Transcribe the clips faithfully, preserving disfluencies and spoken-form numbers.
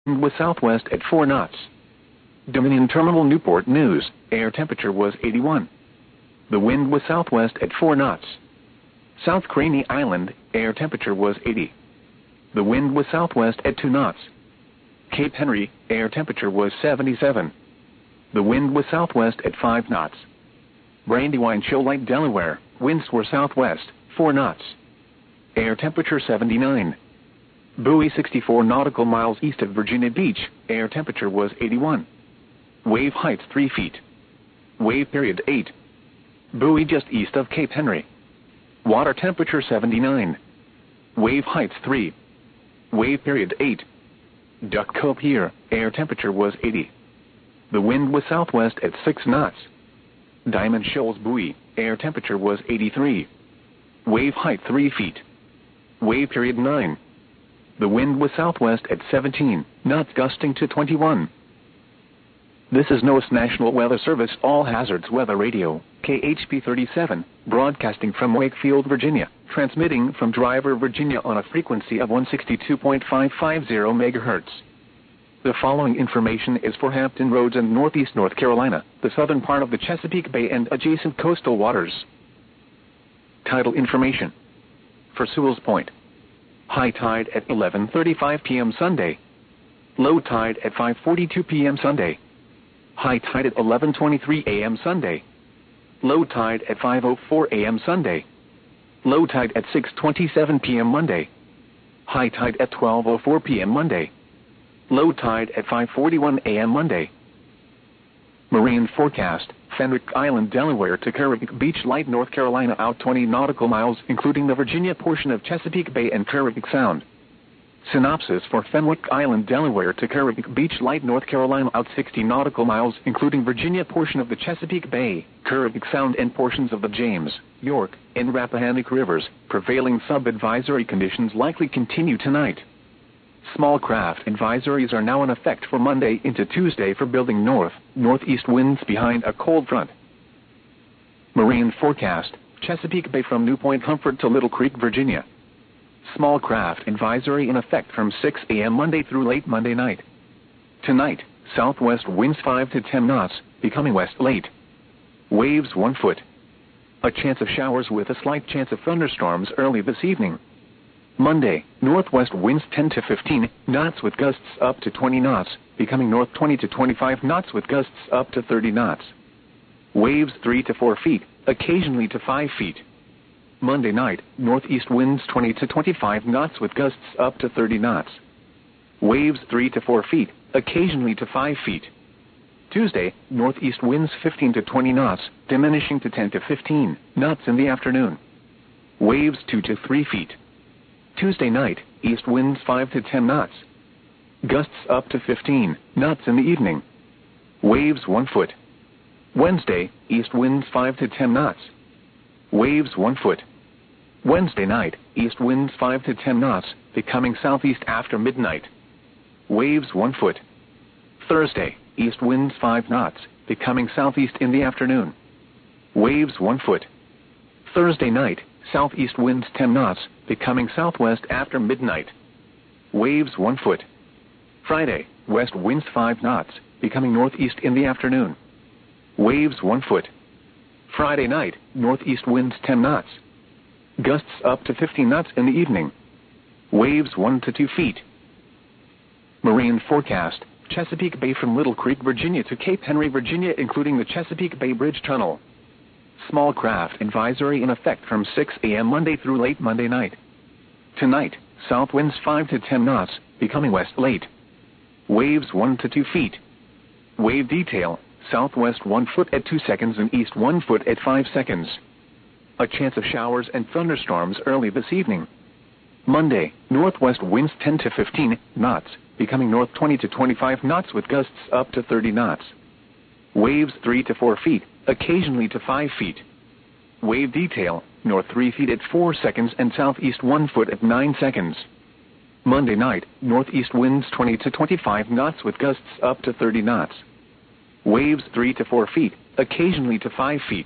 wind was southwest at four knots. Dominion Terminal Newport News, air temperature was eighty-one. The wind was southwest at four knots. South Craney Island, air temperature was eighty. The wind was southwest at two knots. Cape Henry, air temperature was seventy-seven. The wind was southwest at five knots. Brandywine Shoalite, Delaware, winds were southwest, four knots. Air temperature seventy-nine. Bowie, sixty-four nautical miles east of Virginia Beach, air temperature was eighty-one. Wave height three feet. Wave period eight. Bowie, just east of Cape Henry. Water temperature seventy-nine. Wave height three. Wave period eight. Duck Cove here, air temperature was eighty. The wind was southwest at six knots. Diamond Shoals Buoy, air temperature was eighty-three. Wave height three feet. Wave period nine. The wind was southwest at seventeen knots, gusting to twenty-one. This is NOAA's National Weather Service All Hazards Weather Radio, K H P thirty-seven, broadcasting from Wakefield, Virginia, transmitting from Driver, Virginia on a frequency of one sixty-two point five five zero megahertz. The following information is for Hampton Roads and Northeast North Carolina, the southern part of the Chesapeake Bay and adjacent coastal waters. Tidal information. For Sewell's Point. High tide at eleven thirty-five p m Sunday. Low tide at five forty-two p m Sunday. High tide at eleven twenty-three a m Sunday. Low tide at five oh four a m Sunday. Low tide at six twenty-seven p m Monday. High tide at twelve oh four p m Monday. Low tide at five forty-one a m Monday. Marine forecast: Fenwick Island, Delaware to Kerrigan Beach, Light, North Carolina, out twenty nautical miles, including the Virginia portion of Chesapeake Bay and Kerrigan Sound. Synopsis for Fenwick Island, Delaware to Kerrigan Beach, Light, North Carolina, out sixty nautical miles, including Virginia portion of the Chesapeake Bay, Kerrigan Sound and portions of the James, York, and Rappahannock rivers. Prevailing sub-advisory conditions likely continue tonight. Small craft advisories are now in effect for Monday into Tuesday for building north, northeast winds behind a cold front. Marine forecast: Chesapeake Bay from New Point Comfort to Little Creek, Virginia. Small craft advisory in effect from six a m Monday through late Monday night. Tonight, southwest winds five to ten knots, becoming west late. Waves one foot. A chance of showers with a slight chance of thunderstorms early this evening. Monday, northwest winds ten to fifteen knots with gusts up to twenty knots, becoming north twenty to twenty-five knots with gusts up to thirty knots. Waves three to four feet, occasionally to five feet. Monday night, northeast winds twenty to twenty-five knots with gusts up to thirty knots. Waves three to four feet, occasionally to five feet. Tuesday, northeast winds fifteen to twenty knots, diminishing to ten to fifteen knots in the afternoon. Waves two to three feet. Tuesday night, east winds five to ten knots. Gusts up to fifteen knots in the evening. Waves one foot. Wednesday, east winds five to ten knots. Waves one foot. Wednesday night, east winds five to ten knots, becoming southeast after midnight. Waves one foot. Thursday, east winds five knots, becoming southeast in the afternoon. Waves one foot. Thursday night, southeast winds ten knots, becoming southwest after midnight. Waves one foot. Friday, west winds five knots, becoming northeast in the afternoon. Waves one foot. Friday night, northeast winds ten knots. Gusts up to fifteen knots in the evening. Waves one to two feet. Marine forecast: Chesapeake Bay from Little Creek, Virginia to Cape Henry, Virginia, including the Chesapeake Bay Bridge Tunnel. Small craft advisory in effect from six a m Monday through late Monday night. Tonight, south winds five to ten knots, becoming west late. Waves one to two feet. Wave detail: southwest one foot at two seconds and east one foot at five seconds. A chance of showers and thunderstorms early this evening. Monday, northwest winds ten to fifteen knots, becoming north twenty to twenty-five knots with gusts up to thirty knots. Waves three to four feet, occasionally to five feet. Wave detail: north three feet at four seconds and southeast one foot at nine seconds. Monday night, northeast winds twenty to twenty-five knots with gusts up to thirty knots. Waves three to four feet, occasionally to five feet.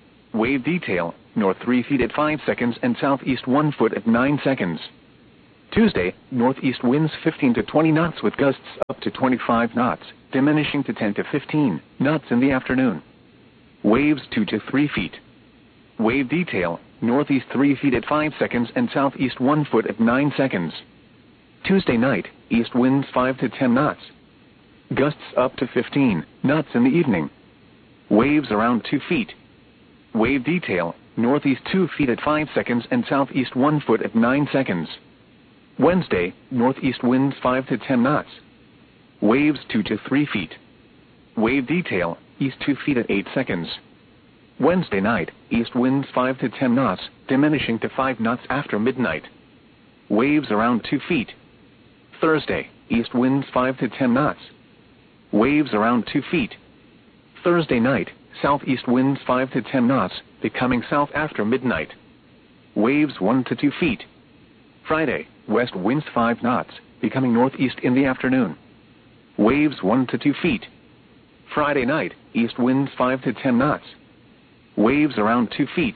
Wave detail: north three feet at five seconds and southeast one foot at nine seconds. Tuesday, northeast winds fifteen to twenty knots with gusts up to twenty-five knots, diminishing to ten to fifteen knots in the afternoon. Waves two to three feet. Wave detail, northeast three feet at five seconds and southeast one foot at nine seconds. Tuesday night, east winds five to ten knots. Gusts up to fifteen knots in the evening. Waves around two feet. Wave detail, northeast two feet at five seconds and southeast one foot at nine seconds. Wednesday, northeast winds five to ten knots. Waves two to three feet. Wave detail, east two feet at eight seconds. Wednesday night, east winds five to ten knots, diminishing to five knots after midnight. Waves around two feet. Thursday, east winds five to ten knots. Waves around two feet. Thursday night, southeast winds five to ten knots, becoming south after midnight. Waves one to two feet. Friday, west winds five knots, becoming northeast in the afternoon. Waves one to two feet. Friday night, east winds five to ten knots. Waves around two feet.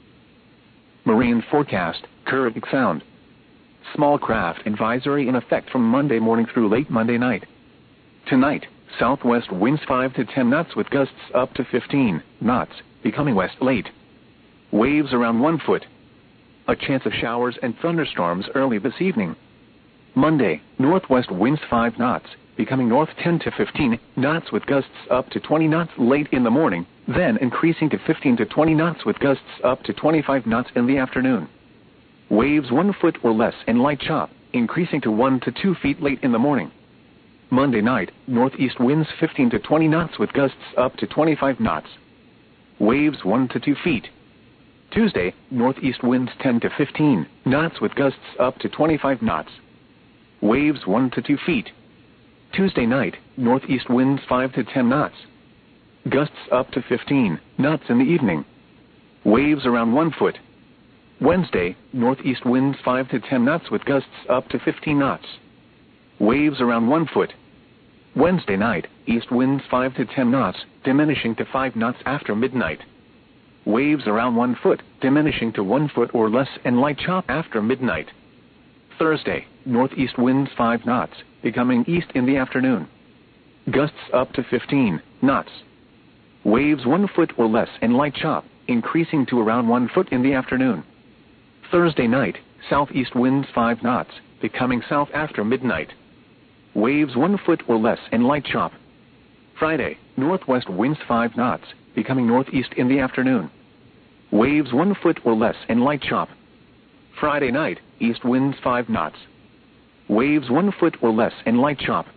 Marine forecast, Kurrahik Sound. Small craft advisory in effect from Monday morning through late Monday night. Tonight, southwest winds five to ten knots with gusts up to fifteen knots, becoming west late. Waves around one foot. A chance of showers and thunderstorms early this evening. Monday, northwest winds five knots, becoming north ten to fifteen knots with gusts up to twenty knots late in the morning, then increasing to fifteen to twenty knots with gusts up to twenty-five knots in the afternoon. Waves one foot or less and light chop, increasing to one to two feet late in the morning. Monday night, northeast winds fifteen to twenty knots with gusts up to twenty-five knots. Waves one to two feet. Tuesday, northeast winds ten to fifteen knots with gusts up to twenty-five knots. Waves one to two feet. Tuesday night, northeast winds five to ten knots. Gusts up to fifteen knots in the evening. Waves around one foot. Wednesday, northeast winds five to ten knots with gusts up to fifteen knots. Waves around one foot. Wednesday night, east winds five to ten knots, diminishing to five knots after midnight. Waves around one foot, diminishing to one foot or less and light chop after midnight. Thursday, northeast winds five knots, becoming east in the afternoon. Gusts up to fifteen knots. Waves one foot or less and light chop, increasing to around one foot in the afternoon. Thursday night, southeast winds five knots, becoming south after midnight. Waves one foot or less and light chop. Friday, northwest winds five knots, becoming northeast in the afternoon. Waves one foot or less and light chop. Friday night, east winds five knots. Waves one foot or less and light chop.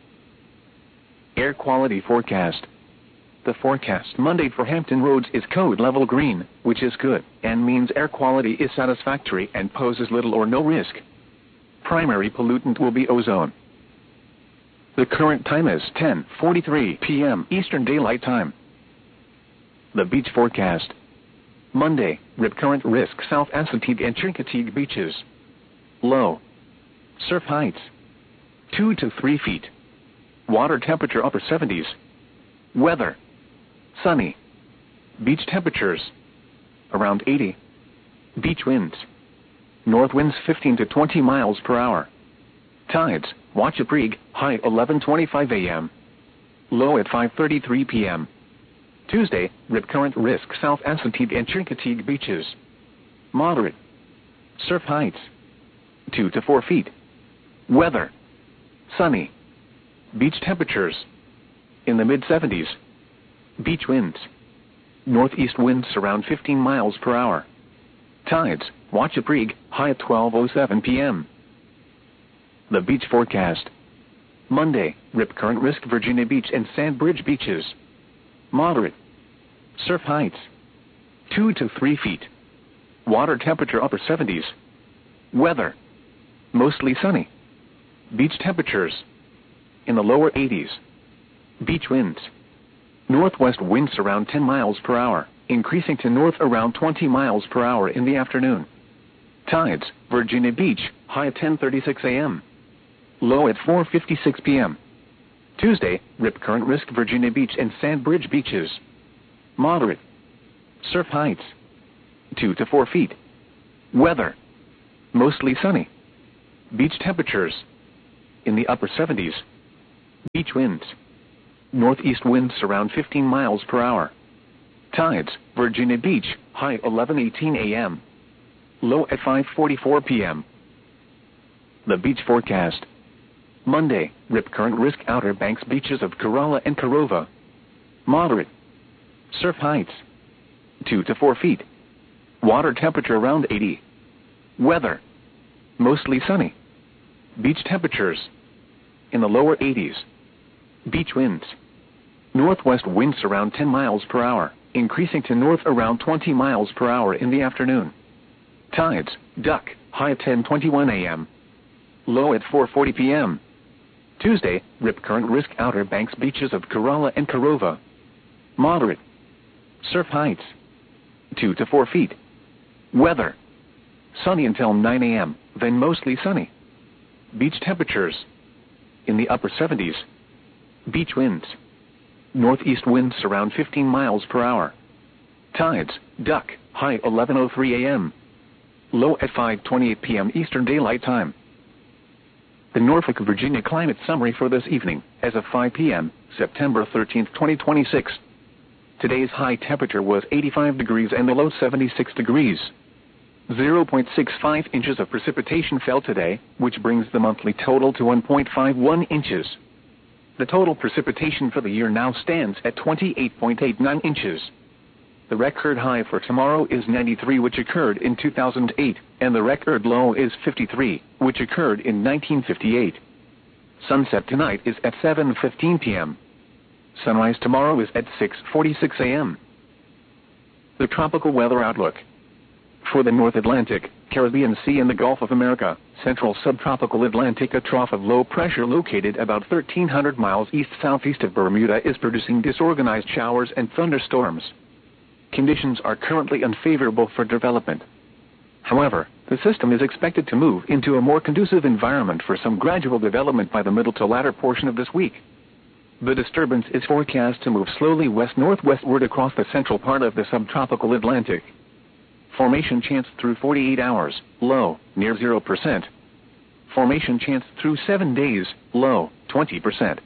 Air quality forecast. The forecast Monday for Hampton Roads is code level green, which is good, and means air quality is satisfactory and poses little or no risk. Primary pollutant will be ozone. The current time is ten forty-three p m Eastern Daylight Time. The beach forecast. Monday, rip current risk South Assateague and Chincoteague beaches. Low. Surf heights two to three feet. Water temperature upper seventies. Weather. Sunny. Beach temperatures around eighty. Beach winds. North winds fifteen to twenty miles per hour. Tides, Watchet Brig, high eleven twenty-five a m Low at five thirty-three p m Tuesday, rip current risk South Assateague and Chincoteague beaches. Moderate. Surf heights two to four feet. Weather. Sunny. Beach temperatures in the mid seventies. Beach winds. Northeast winds around fifteen miles per hour. Tides, Watchet Brig, high at twelve oh seven p m The beach forecast. Monday, rip current risk Virginia Beach and Sandbridge beaches. Moderate. Surf heights two to three feet. Water temperature upper seventies. Weather. Mostly sunny. Beach temperatures in the lower eighties. Beach winds. Northwest winds around ten miles per hour, increasing to north around twenty miles per hour in the afternoon. Tides, Virginia Beach, high at ten thirty-six a m Low at four fifty-six p m Tuesday, rip current risk Virginia Beach and Sandbridge beaches. Moderate. Surf heights two to four feet. Weather. Mostly sunny. Beach temperatures in the upper seventies. Beach winds. Northeast winds around fifteen miles per hour. Tides, Virginia Beach, high eleven eighteen a m Low at five forty-four p m The beach forecast. Monday, rip current risk Outer Banks beaches of Corolla and Carova. Moderate. Surf heights two to four feet. Water temperature around eighty. Weather. Mostly sunny. Beach temperatures in the lower eighties. Beach winds. Northwest winds around ten miles per hour, increasing to north around twenty miles per hour in the afternoon. Tides, duck, high at ten twenty-one a m Low at four forty p m Tuesday, rip current risk Outer Banks beaches of Corolla and Carova. Moderate. Surf heights two to four feet. Weather. Sunny until nine a m, then mostly sunny. Beach temperatures in the upper seventies. Beach winds. Northeast winds around fifteen miles per hour. Tides, duck, high eleven oh three a m Low at five twenty-eight p m Eastern Daylight Time. The Norfolk, Virginia climate summary for this evening, as of five p m, September thirteenth, twenty twenty-six. Today's high temperature was eighty-five degrees and the low seventy-six degrees. zero point six five inches of precipitation fell today, which brings the monthly total to one point five one inches. The total precipitation for the year now stands at twenty-eight point eight nine inches. The record high for tomorrow is ninety-three, which occurred in two thousand eight, and the record low is fifty-three, which occurred in nineteen fifty-eight. Sunset tonight is at seven fifteen p m Sunrise tomorrow is at six forty-six a m The tropical weather outlook. For the North Atlantic, Caribbean Sea and the Gulf of America, Central Subtropical Atlantic, a trough of low pressure located about thirteen hundred miles east-southeast of Bermuda is producing disorganized showers and thunderstorms. Conditions are currently unfavorable for development. However, the system is expected to move into a more conducive environment for some gradual development by the middle to latter portion of this week. The disturbance is forecast to move slowly west-northwestward across the central part of the subtropical Atlantic. Formation chance through forty-eight hours, low, near zero percent. Formation chance through seven days, low, twenty percent.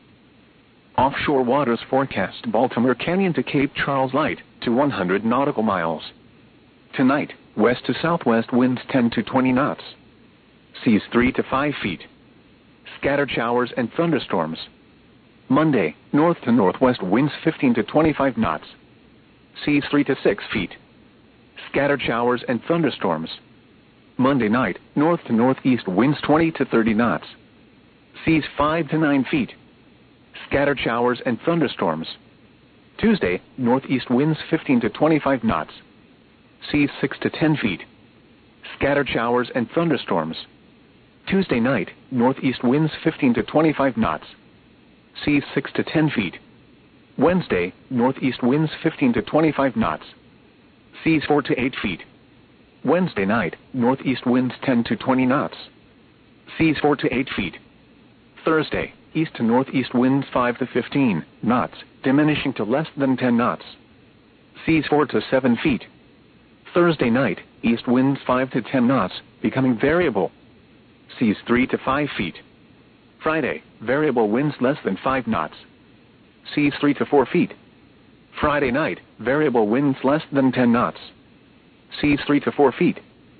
Offshore waters forecast Baltimore Canyon to Cape Charles light, to one hundred nautical miles. Tonight, west to southwest winds ten to twenty knots. Seas three to five feet. Scattered showers and thunderstorms. Monday, north to northwest winds fifteen to twenty-five knots. Seas three to six feet. Scattered showers and thunderstorms. Monday night, north to northeast winds twenty to thirty knots. Seas five to nine feet. Scattered showers and thunderstorms. Tuesday, northeast winds fifteen to twenty-five knots. Seas six to ten feet. Scattered showers and thunderstorms. Tuesday night, northeast winds fifteen to twenty-five knots. Seas six to ten feet. Wednesday, northeast winds fifteen to twenty-five knots. Seas four to eight feet. Wednesday night, northeast winds ten to twenty knots. Seas four to eight feet. Thursday, east to northeast winds five to fifteen knots, diminishing to less than ten knots. Seas four to seven feet. Thursday night, east winds five to ten knots, becoming variable. Seas three to five feet. Friday, variable winds less than five knots. Seas three to four feet. Friday night, variable winds less than ten knots. Seas three to four feet.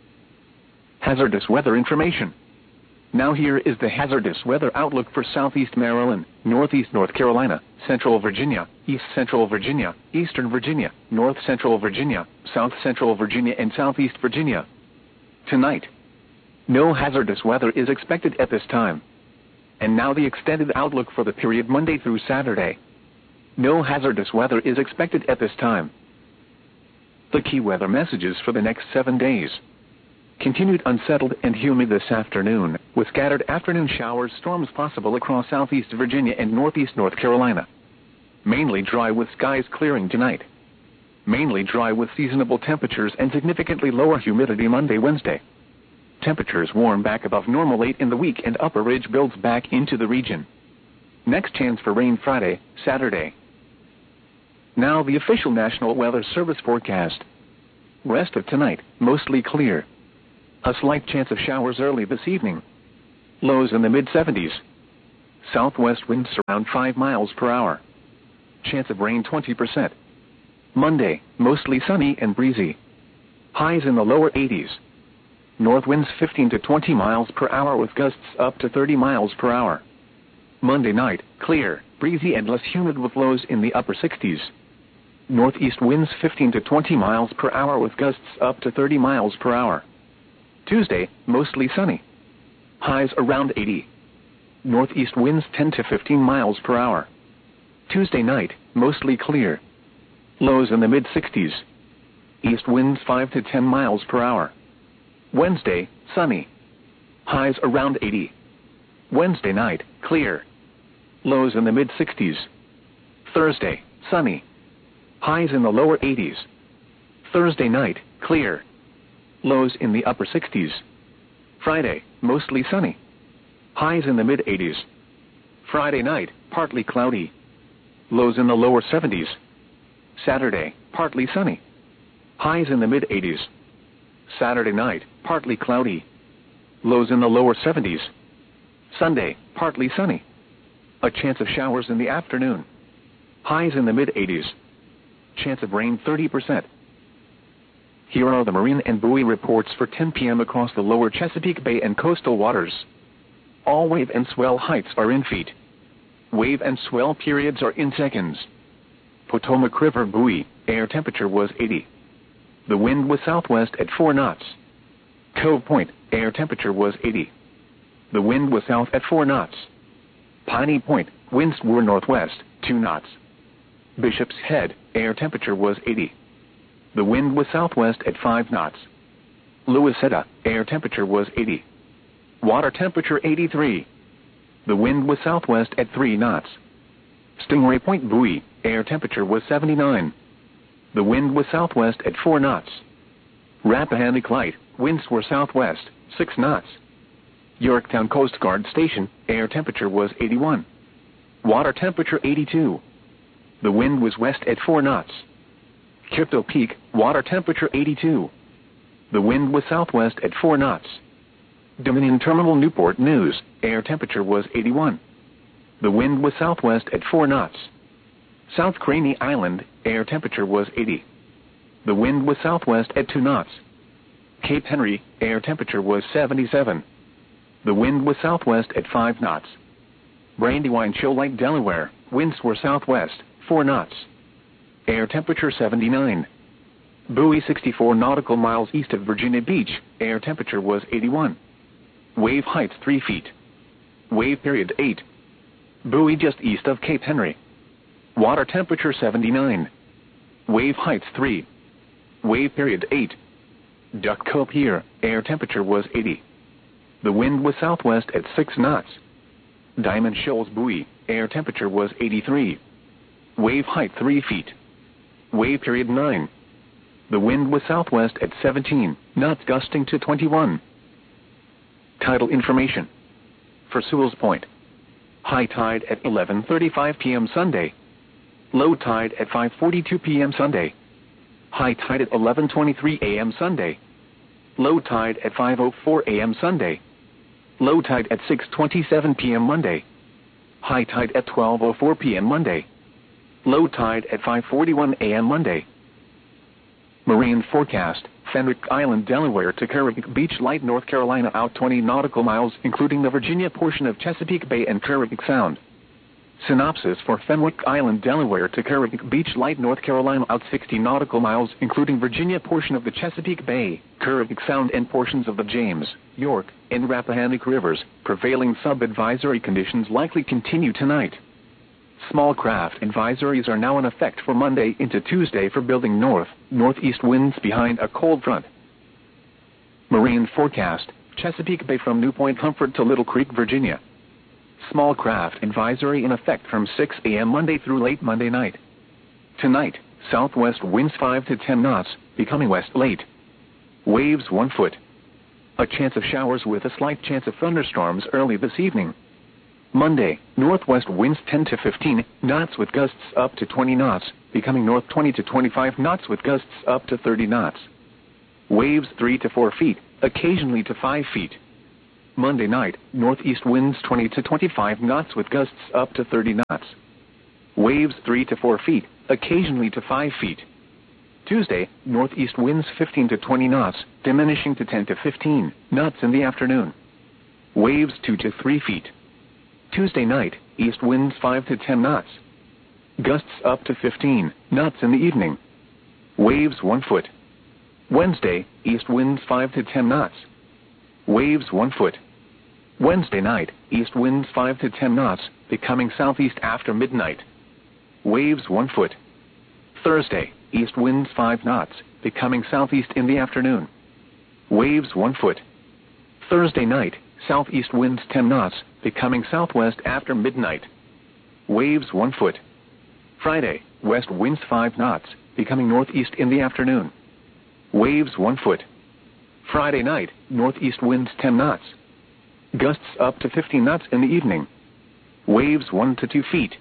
Hazardous weather information. Now here is the hazardous weather outlook for southeast Maryland, northeast North Carolina, central Virginia, east central Virginia, eastern Virginia, north central Virginia, south central Virginia, and southeast Virginia. Tonight, no hazardous weather is expected at this time. And now the extended outlook for the period Monday through Saturday. No hazardous weather is expected at this time. The key weather messages for the next seven days. Continued unsettled and humid this afternoon, with scattered afternoon showers, storms possible across southeast Virginia and northeast North Carolina. Mainly dry with skies clearing tonight. Mainly dry with seasonable temperatures and significantly lower humidity Monday, Wednesday. Temperatures warm back above normal late in the week and upper ridge builds back into the region. Next chance for rain Friday, Saturday. Now the official National Weather Service forecast. Rest of tonight, mostly clear. A slight chance of showers early this evening, Lows in the mid seventies. Southwest winds around five miles per hour. Chance of rain twenty percent. Monday, mostly sunny and breezy. Highs in the lower eighties. North winds fifteen to twenty miles per hour with gusts up to thirty miles per hour. Monday night, clear, breezy and less humid with lows in the upper sixties. Northeast winds fifteen to twenty miles per hour with gusts up to thirty miles per hour. Tuesday, mostly sunny. Highs around eighty. Northeast winds ten to fifteen miles per hour. Tuesday night, mostly clear. Lows in the mid sixties. East winds five to ten miles per hour. Wednesday, sunny. Highs around eighty. Wednesday night, clear. Lows in the mid sixties. Thursday, sunny. Highs in the lower eighties. Thursday night, clear. Lows in the upper sixties. Friday, mostly sunny. Highs in the mid eighties. Friday night, partly cloudy. Lows in the lower seventies. Saturday, partly sunny. Highs in the mid eighties. Saturday night, partly cloudy. Lows in the lower seventies. Sunday, partly sunny. A chance of showers in the afternoon. Highs in the mid eighties. Chance of rain thirty percent. Here are the marine and buoy reports for ten p m across the lower Chesapeake Bay and coastal waters. All wave and swell heights are in feet. Wave and swell periods are in seconds. Potomac River buoy, air temperature was eighty. The wind was southwest at four knots. Cove Point, air temperature was eighty. The wind was south at four knots. Piney Point, winds were northwest, two knots. Bishop's Head, air temperature was eighty. The wind was southwest at five knots. Louisetta, air temperature was eighty. Water temperature eighty-three. The wind was southwest at three knots. Stingray Point buoy, air temperature was seventy-nine. The wind was southwest at four knots. Rappahannock Light, winds were southwest, six knots. Yorktown Coast Guard Station, air temperature was eighty-one. Water temperature eighty-two. The wind was west at four knots. Crypto Peak, water temperature eighty-two. The wind was southwest at four knots. Dominion Terminal Newport News, air temperature was eighty-one. The wind was southwest at four knots. South Craney Island, air temperature was eighty. The wind was southwest at two knots. Cape Henry, air temperature was seventy-seven. The wind was southwest at five knots. Brandywine Shoal Lake, Delaware, winds were southwest, four knots. Air temperature seventy-nine. Buoy sixty-four nautical miles east of Virginia Beach, air temperature was eighty-one. Wave height three feet. Wave period eight. Buoy just east of Cape Henry. Water temperature seventy-nine. Wave height three. Wave period eight. Duck Cove Pier, air temperature was eighty. The wind was southwest at six knots. Diamond Shoals Buoy, air temperature was eighty-three. Wave height three feet. Wave period nine. The wind was southwest at seventeen, knots gusting to twenty-one. Tidal information. For Sewell's Point. High tide at eleven thirty-five p m Sunday. Low tide at five forty-two p m Sunday. High tide at eleven twenty-three a m Sunday. Low tide at five oh four a m Sunday. Low tide at six twenty-seven p m Monday. High tide at twelve oh four p m Monday. Low tide at five forty-one a m Monday. Marine forecast, Fenwick Island, Delaware to Kerrville Beach, Light, North Carolina, out twenty nautical miles, including the Virginia portion of Chesapeake Bay and Kerrville Sound. Synopsis for Fenwick Island, Delaware to Kerrville Beach, Light, North Carolina, out sixty nautical miles, including Virginia portion of the Chesapeake Bay, Kerrville Sound and portions of the James, York, and Rappahannock Rivers. Prevailing sub-advisory conditions likely continue tonight. Small craft advisories are now in effect for Monday into Tuesday for building north, northeast winds behind a cold front. Marine forecast, Chesapeake Bay from New Point Comfort to Little Creek, Virginia. Small craft advisory in effect from six a m Monday through late Monday night. Tonight, southwest winds five to ten knots, becoming west late. Waves one foot. A chance of showers with a slight chance of thunderstorms early this evening. Monday, northwest winds ten to fifteen knots with gusts up to twenty knots, becoming north twenty to twenty-five knots with gusts up to thirty knots. Waves three to four feet, occasionally to five feet. Monday night, northeast winds twenty to twenty-five knots with gusts up to thirty knots. Waves three to four feet, occasionally to five feet. Tuesday, northeast winds fifteen to twenty knots, diminishing to ten to fifteen knots in the afternoon. Waves two to three feet. Tuesday night, east winds five to ten knots. Gusts up to fifteen knots in the evening. Waves one foot. Wednesday, east winds five to ten knots. Waves one foot. Wednesday night, east winds five to ten knots, becoming southeast after midnight. Waves one foot. Thursday, east winds five knots, becoming southeast in the afternoon. Waves one foot. Thursday night, southeast winds ten knots, becoming southwest after midnight. Waves one foot. Friday, west winds five knots, becoming northeast in the afternoon. Waves one foot. Friday night, northeast winds ten knots. Gusts up to fifteen knots in the evening. Waves one to two feet.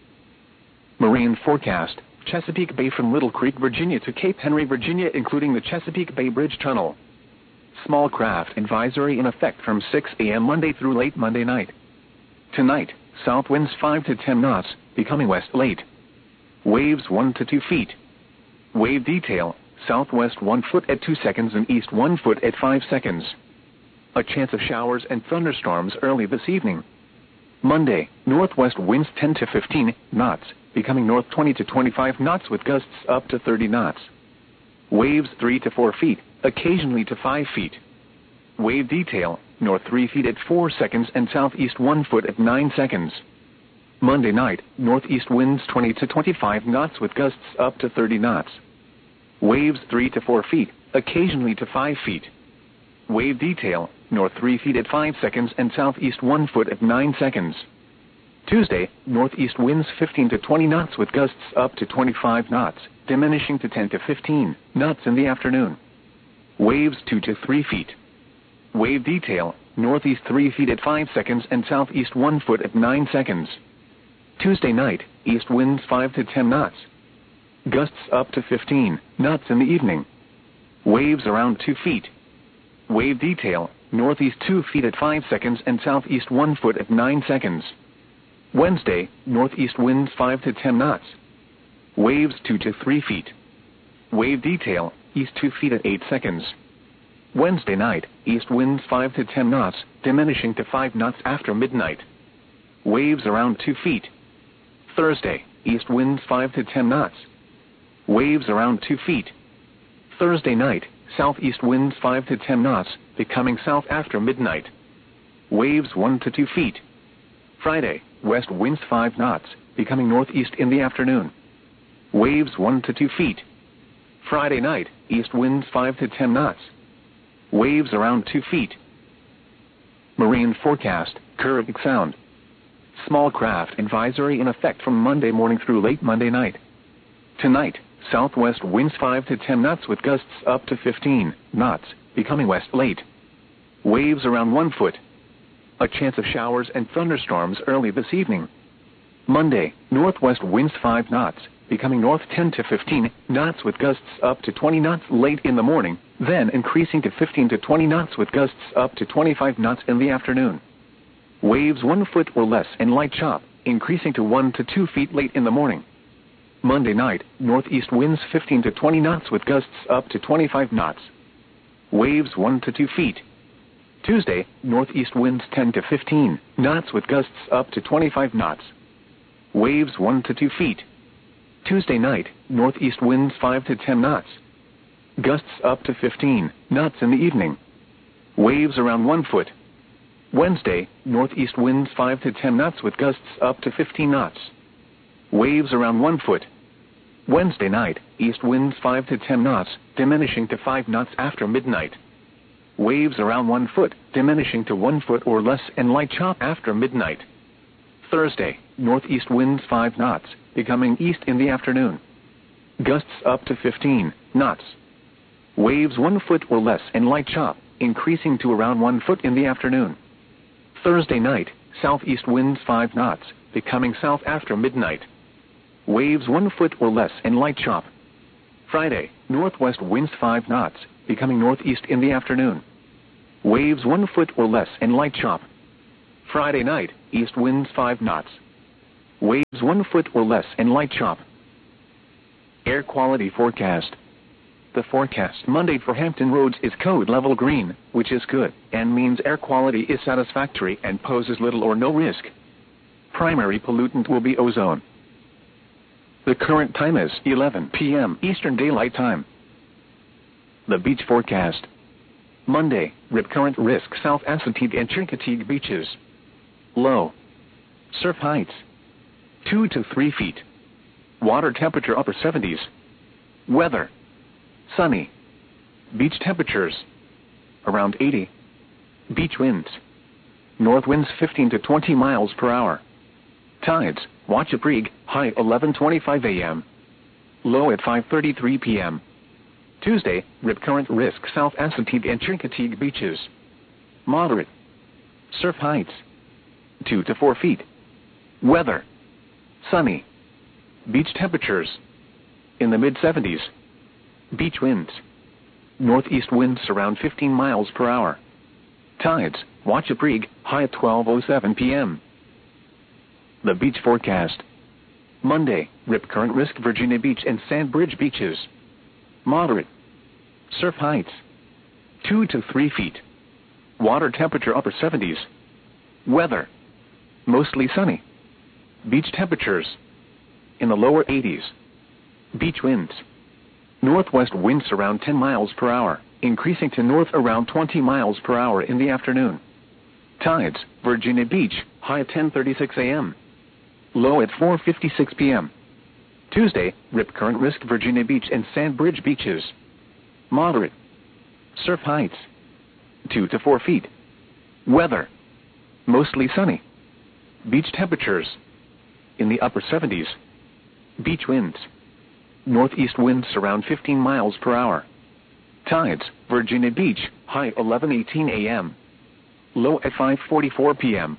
Marine forecast: Chesapeake Bay from Little Creek, Virginia to Cape Henry, Virginia, including the Chesapeake Bay Bridge Tunnel. Small craft advisory in effect from six a m Monday through late Monday night. Tonight, south winds five to ten knots, becoming west late. Waves one to two feet. Wave detail: southwest one foot at two seconds and east one foot at five seconds. A chance of showers and thunderstorms early this evening. Monday, northwest winds ten to fifteen knots, becoming north twenty to twenty-five knots with gusts up to thirty knots. Waves three to four feet, occasionally to five feet. Wave detail: north three feet at four seconds and southeast one foot at nine seconds. Monday night, northeast winds twenty to twenty-five knots with gusts up to thirty knots. Waves three to four feet, occasionally to five feet. Wave detail: north three feet at five seconds and southeast one foot at nine seconds. Tuesday, northeast winds fifteen to twenty knots with gusts up to twenty-five knots, diminishing to ten to fifteen knots in the afternoon. Waves two to three feet. Wave detail: northeast three feet at five seconds and southeast one foot at nine seconds. Tuesday night, east winds five to ten knots. Gusts up to fifteen knots in the evening. Waves around two feet. Wave detail: northeast two feet at five seconds and southeast one foot at nine seconds. Wednesday, northeast winds five to ten knots. Waves two to three feet. Wave detail: east two feet at eight seconds. Wednesday night, east winds five to ten knots, diminishing to five knots after midnight. Waves around two feet. Thursday, east winds five to ten knots. Waves around two feet. Thursday night, southeast winds five to ten knots, becoming south after midnight. Waves one to two feet. Friday, west winds five knots, becoming northeast in the afternoon. Waves one to two feet. Friday night, east winds five to ten knots. Waves around two feet. Marine forecast: Caribbean Sound. Small craft advisory in effect from Monday morning through late Monday night. Tonight, southwest winds five to ten knots with gusts up to fifteen knots, becoming west late. Waves around one foot. A chance of showers and thunderstorms early this evening. Monday, northwest winds five knots, becoming north ten to fifteen knots with gusts up to twenty knots late in the morning, then increasing to fifteen to twenty knots with gusts up to twenty-five knots in the afternoon. Waves one foot or less and light chop, increasing to one to two feet late in the morning. Monday night, northeast winds fifteen to twenty knots with gusts up to twenty-five knots. Waves one to two feet. Tuesday, northeast winds ten to fifteen knots with gusts up to twenty-five knots. Waves one to two feet. Tuesday night, northeast winds five to ten knots. Gusts up to fifteen knots in the evening. Waves around one foot. Wednesday, northeast winds five to ten knots with gusts up to fifteen knots. Waves around one foot. Wednesday night, east winds five to ten knots, diminishing to five knots after midnight. Waves around one foot, diminishing to one foot or less and light chop after midnight. Thursday, northeast winds five knots, becoming east in the afternoon. Gusts up to fifteen knots. Waves one foot or less and light chop, increasing to around one foot in the afternoon. Thursday night, southeast winds five knots, becoming south after midnight. Waves one foot or less and light chop. Friday, northwest winds five knots, becoming northeast in the afternoon. Waves one foot or less and light chop. Friday night, east winds five knots. Waves one foot or less and light chop. Air quality forecast. The forecast Monday for Hampton Roads is code level green, which is good, and means air quality is satisfactory and poses little or no risk. Primary pollutant will be ozone. The current time is eleven p m Eastern Daylight Time. The beach forecast. Monday, rip current risk South Assateague and Chincoteague beaches. Low. Surf heights two to three feet. Water temperature upper seventies. Weather. Sunny. Beach temperatures around eighty. Beach winds. North winds fifteen to twenty miles per hour. Tides, Wachapreague, high eleven twenty-five a m Low at five thirty-three p m Tuesday, rip current risk South Assateague and Chincoteague beaches. Moderate. Surf heights two to four feet. Weather. Sunny. Beach temperatures in the mid seventies. Beach winds. Northeast winds around fifteen miles per hour. Tides, Wachapreague, high at twelve oh seven p m The beach forecast. Monday, rip current risk Virginia Beach and Sandbridge beaches. Moderate. Surf heights two to three feet. Water temperature upper seventies. Weather. Mostly sunny. Beach temperatures in the lower eighties. Beach winds. Northwest winds around ten miles per hour, increasing to north around twenty miles per hour in the afternoon. Tides, Virginia Beach, high at ten thirty-six a m Low at four fifty-six p m Tuesday, rip current risk Virginia Beach and Sandbridge beaches. Moderate. Surf heights two to four feet. Weather. Mostly sunny. Beach temperatures in the upper seventies. Beach winds. Northeast winds around fifteen miles per hour. Tides, Virginia Beach, high eleven eighteen a m Low at five forty-four p m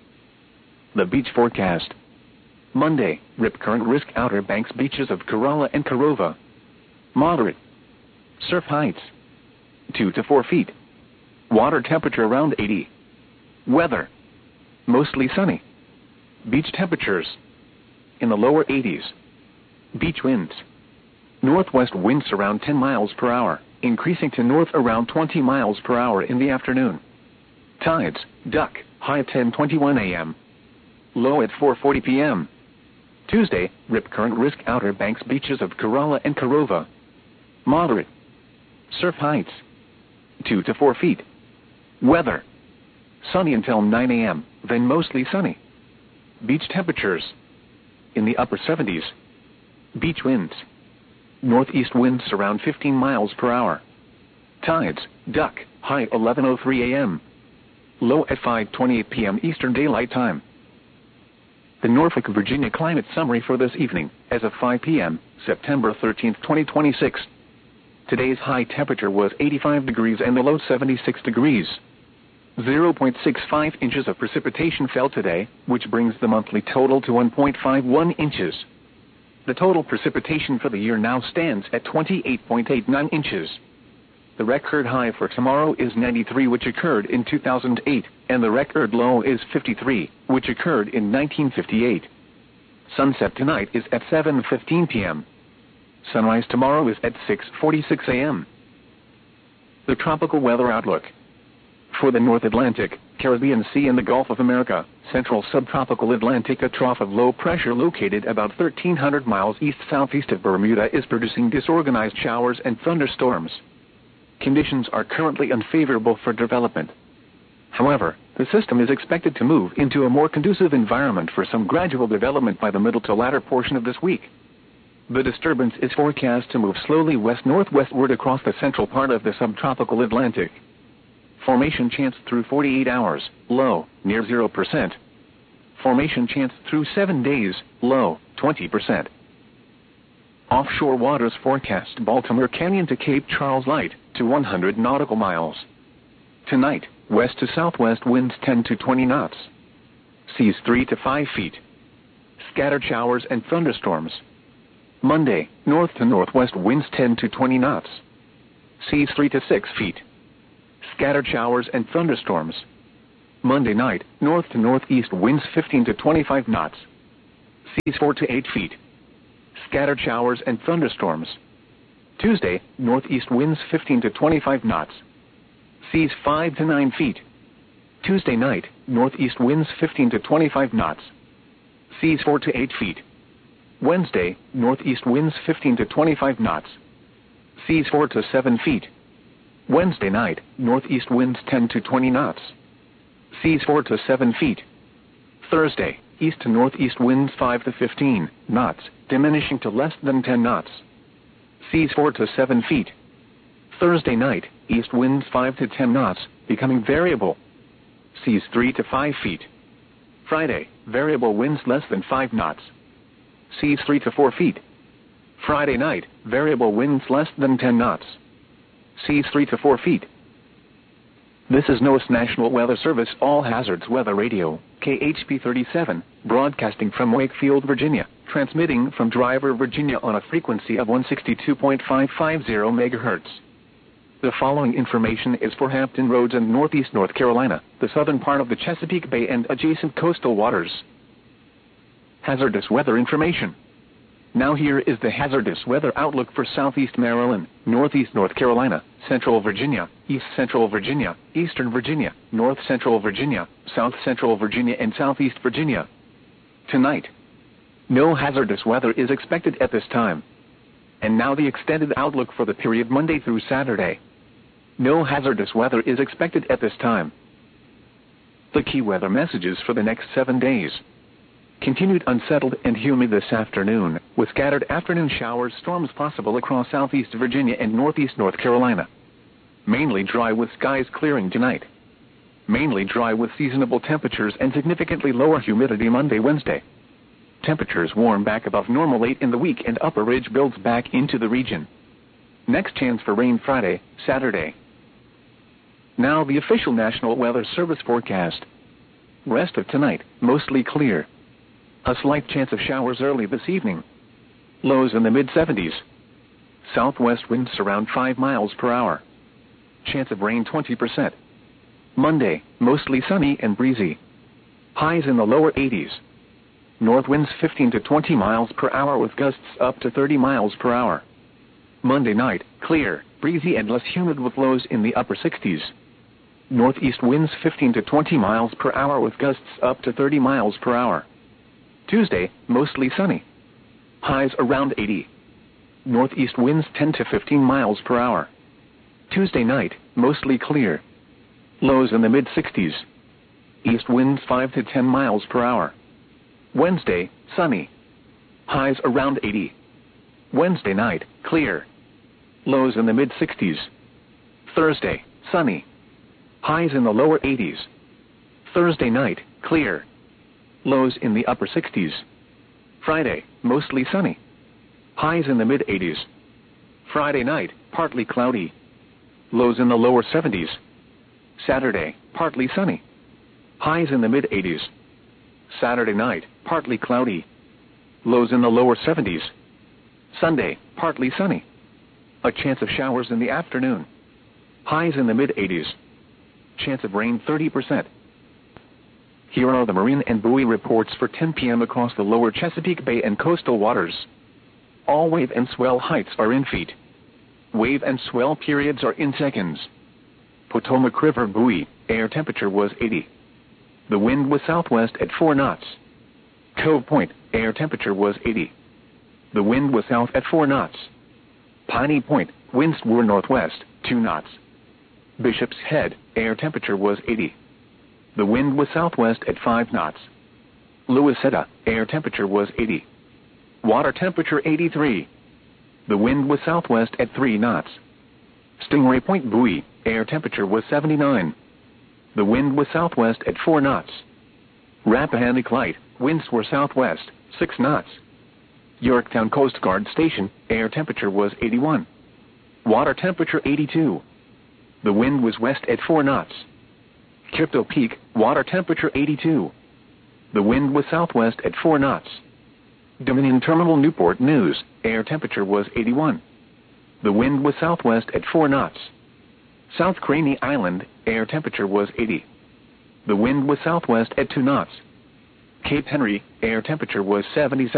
The beach forecast. Monday, rip current risk Outer Banks beaches of Corolla and Corova. Moderate. Surf heights two to four feet. Water temperature around eighty. Weather. Mostly sunny. Beach temperatures in the lower eighties. Beach winds. Northwest winds around ten miles per hour, increasing to north around twenty miles per hour in the afternoon. Tides, Duck, high at ten twenty-one a m Low at four forty p m Tuesday, rip current risk Outer Banks beaches of Corolla and Corova. Moderate. Surf heights two to four feet. Weather. Sunny until nine a m, then mostly sunny. Beach temperatures in the upper seventies. Beach winds. Northeast winds around fifteen miles per hour. Tides, Duck, high eleven oh three a m Low at five twenty-eight p m Eastern Daylight Time. The Norfolk, Virginia climate summary for this evening, as of five p m, September thirteenth, twenty twenty-six. Today's high temperature was eighty-five degrees and the low seventy-six degrees. zero point six five inches of precipitation fell today, which brings the monthly total to one point five one inches. The total precipitation for the year now stands at twenty-eight point eight nine inches. The record high for tomorrow is ninety-three, which occurred in two thousand eight, and the record low is fifty-three, which occurred in nineteen fifty-eight. Sunset tonight is at seven fifteen p m Sunrise tomorrow is at six forty-six a m The tropical weather outlook. For the North Atlantic, Caribbean Sea and the Gulf of America, Central Subtropical Atlantic, a trough of low pressure located about thirteen hundred miles east-southeast of Bermuda is producing disorganized showers and thunderstorms. Conditions are currently unfavorable for development. However, the system is expected to move into a more conducive environment for some gradual development by the middle to latter portion of this week. The disturbance is forecast to move slowly west-northwestward across the central part of the subtropical Atlantic. Formation chance through forty-eight hours, low, near zero percent. Formation chance through seven days, low, twenty percent. Offshore waters forecast Baltimore Canyon to Cape Charles light to one hundred nautical miles. Tonight, west to southwest winds ten to twenty knots. Seas three to five feet. Scattered showers and thunderstorms. Monday, north to northwest winds ten to twenty knots. Seas three to six feet. scattered showers and thunderstorms. Monday night, north to northeast winds fifteen to twenty-five knots. Seas four to eight feet. Scattered showers and thunderstorms. Tuesday, northeast winds fifteen to twenty-five knots. Seas five to nine feet. Tuesday night, northeast winds fifteen to twenty-five knots. Seas four to eight feet. Wednesday, northeast winds fifteen to twenty-five knots. Seas four to seven feet. Wednesday night, northeast winds ten to twenty knots. Seas four to seven feet. Thursday, east to northeast winds five to fifteen knots, diminishing to less than ten knots. Seas four to seven feet. Thursday night, east winds five to ten knots, becoming variable. Seas three to five feet. Friday, variable winds less than five knots. Seas three to four feet. Friday night, variable winds less than ten knots. Seas three to four feet. This is NOAA's National Weather Service All Hazards Weather Radio, K H P thirty-seven, broadcasting from Wakefield, Virginia, transmitting from Driver, Virginia on a frequency of one sixty-two point five five zero megahertz. The following information is for Hampton Roads and Northeast North Carolina, the southern part of the Chesapeake Bay and adjacent coastal waters. Hazardous weather information. Now here is the hazardous weather outlook for Southeast Maryland, Northeast North Carolina, Central Virginia, East Central Virginia, Eastern Virginia, North Central Virginia, South Central Virginia and Southeast Virginia. Tonight, no hazardous weather is expected at this time. And now the extended outlook for the period Monday through Saturday. No hazardous weather is expected at this time. The key weather messages for the next seven days. Continued unsettled and humid this afternoon, with scattered afternoon showers, storms possible across Southeast Virginia and Northeast North Carolina. Mainly dry with skies clearing tonight. Mainly dry with seasonable temperatures and significantly lower humidity Monday, Wednesday. Temperatures warm back above normal late in the week and upper ridge builds back into the region. Next chance for rain Friday, Saturday. Now the official National Weather Service forecast. Rest of tonight, mostly clear. A slight chance of showers early this evening. Lows in the mid seventies. Southwest winds around five miles per hour. Chance of rain twenty percent. Monday, mostly sunny and breezy. Highs in the lower eighties. North winds fifteen to twenty miles per hour with gusts up to thirty miles per hour. Monday night, clear, breezy and less humid with lows in the upper sixties. Northeast winds fifteen to twenty miles per hour with gusts up to thirty miles per hour. Tuesday, mostly sunny. Highs around eighty. Northeast winds ten to fifteen miles per hour. Tuesday night, mostly clear. Lows in the mid sixties. East winds five to ten miles per hour. Wednesday, sunny. Highs around eighty. Wednesday night, clear. Lows in the mid sixties. Thursday, sunny. Highs in the lower eighties. Thursday night, clear. Lows in the upper sixties. Friday, mostly sunny. Highs in the mid eighties. Friday night, partly cloudy. Lows in the lower seventies. Saturday, partly sunny. Highs in the mid eighties. Saturday night, partly cloudy. Lows in the lower seventies. Sunday, partly sunny. A chance of showers in the afternoon. Highs in the mid eighties. Chance of rain thirty percent. Here are the marine and buoy reports for ten p m across the lower Chesapeake Bay and coastal waters. All wave and swell heights are in feet. Wave and swell periods are in seconds. Potomac River buoy, air temperature was eighty. The wind was southwest at four knots. Cove Point, air temperature was eighty. The wind was south at four knots. Piney Point, winds were northwest, two knots. Bishop's Head, air temperature was eighty. The wind was southwest at five knots. Louisetta, air temperature was eighty. Water temperature eighty-three. The wind was southwest at three knots. Stingray Point buoy, air temperature was seventy-nine. The wind was southwest at four knots. Rappahannock Light, winds were southwest, six knots. Yorktown Coast Guard Station, air temperature was eighty-one. Water temperature eighty-two. The wind was west at four knots. Crypto Peak, water temperature eighty-two. The wind was southwest at four knots. Dominion Terminal Newport News, air temperature was eighty-one. The wind was southwest at four knots. South Craney Island, air temperature was eighty. The wind was southwest at two knots. Cape Henry, air temperature was seventy-seven.